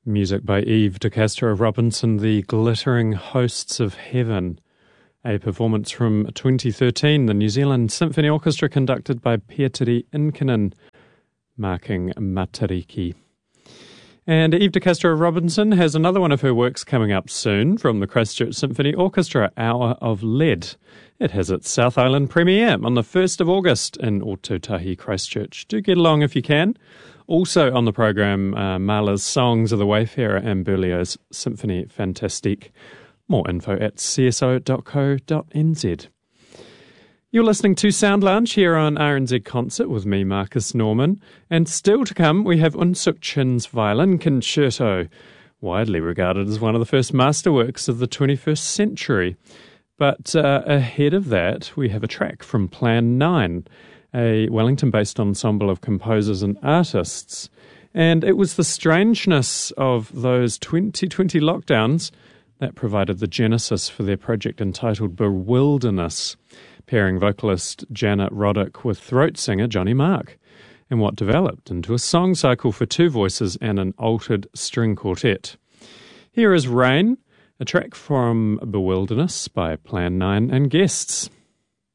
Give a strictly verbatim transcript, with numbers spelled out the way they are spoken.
Music by Eve de Castro Robinson, The Glittering Hosts of Heaven, a performance from twenty thirteen, the New Zealand Symphony Orchestra conducted by Pietari Inkinen, marking Matariki. And Eve de Castro Robinson has another one of her works coming up soon from the Christchurch Symphony Orchestra, Hour of Lead. It has its South Island premiere on the first of August in Ōtautahi, Christchurch. Do get along if you can. Also on the programme, uh, Mahler's Songs of the Wayfarer and Berlioz's Symphonie Fantastique. More info at c s o dot co dot n z. You're listening to Sound Lounge here on R N Z Concert with me, Marcus Norman. And still to come, we have Eunsook Chin's Violin Concerto, widely regarded as one of the first masterworks of the twenty-first century. But uh, ahead of that, we have a track from Plan nine, a Wellington-based ensemble of composers and artists. And it was the strangeness of those twenty twenty lockdowns that provided the genesis for their project entitled Bewilderness, pairing vocalist Janet Roddick with throat singer Johnny Mark, and what developed into a song cycle for two voices and an altered string quartet. Here is Rain, a track from Bewilderness by Plan nine and guests.